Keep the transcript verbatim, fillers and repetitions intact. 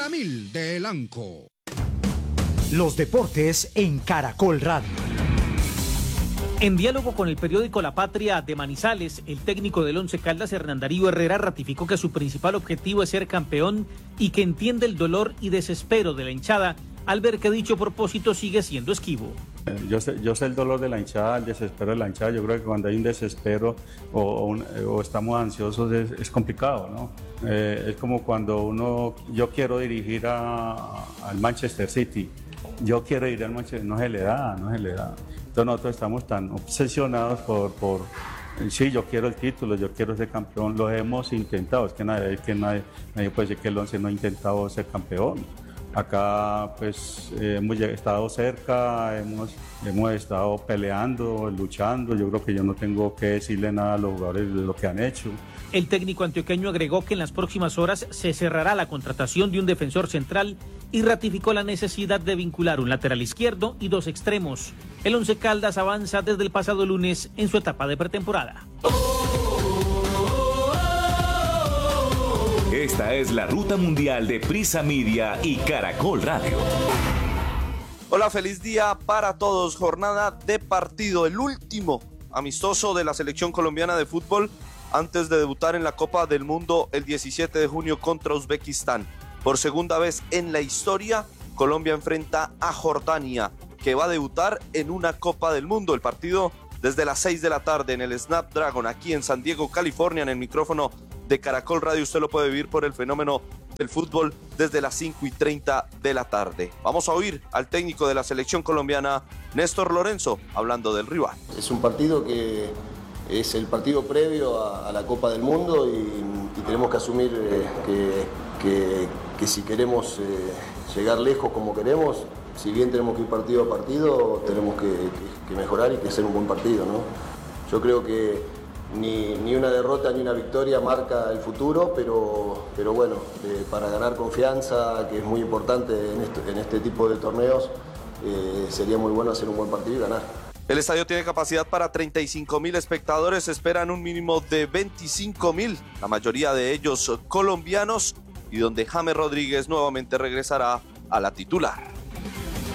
la mil de Elanco. Los deportes en Caracol Radio. En diálogo con el periódico La Patria de Manizales, el técnico del Once Caldas, Hernán Darío Herrera, ratificó que su principal objetivo es ser campeón y que entiende el dolor y desespero de la hinchada al ver que dicho propósito sigue siendo esquivo. Yo sé, yo sé el dolor de la hinchada, el desespero de la hinchada. Yo creo que cuando hay un desespero o, o, un, o estamos ansiosos es, es complicado, ¿no? Eh, es como cuando uno, yo quiero dirigir a, al Manchester City, yo quiero ir al Manchester, no se le da, no se le da. Entonces nosotros estamos tan obsesionados por, por, sí, yo quiero el título, yo quiero ser campeón, lo hemos intentado, es que nadie, es que nadie, nadie puede decir que el Once no ha intentado ser campeón. Acá pues eh, hemos estado cerca, hemos, hemos estado peleando, luchando, yo creo que yo no tengo que decirle nada a los jugadores de lo que han hecho. El técnico antioqueño agregó que en las próximas horas se cerrará la contratación de un defensor central y ratificó la necesidad de vincular un lateral izquierdo y dos extremos. El Once Caldas avanza desde el pasado lunes en su etapa de pretemporada. Esta es la ruta mundial de Prisa Media y Caracol Radio. Hola, feliz día para todos. Jornada de partido, el último amistoso de la selección colombiana de fútbol antes de debutar en la Copa del Mundo el diecisiete de junio contra Uzbekistán. Por segunda vez en la historia, Colombia enfrenta a Jordania, que va a debutar en una Copa del Mundo. El partido desde las seis de la tarde en el Snapdragon, aquí en San Diego, California, en el micrófono de Caracol Radio. Usted lo puede vivir por el fenómeno del fútbol desde las cinco y treinta de la tarde. Vamos a oír al técnico de la selección colombiana, Néstor Lorenzo, hablando del rival. Es un partido que es el partido previo a, a la Copa del Mundo y, y tenemos que asumir eh, que, que, que si queremos eh, llegar lejos como queremos, si bien tenemos que ir partido a partido, tenemos que, que, que mejorar y que hacer un buen partido, ¿no? Yo creo que Ni, ni una derrota ni una victoria marca el futuro, pero, pero bueno, eh, para ganar confianza, que es muy importante en, esto, en este tipo de torneos, eh, sería muy bueno hacer un buen partido y ganar. El estadio tiene capacidad para treinta y cinco mil espectadores, esperan un mínimo de veinticinco mil, la mayoría de ellos colombianos, y donde James Rodríguez nuevamente regresará a la titular.